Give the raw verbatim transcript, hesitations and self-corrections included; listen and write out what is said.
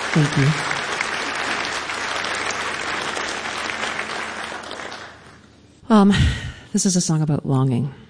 Thank you. Um, this is a song about longing.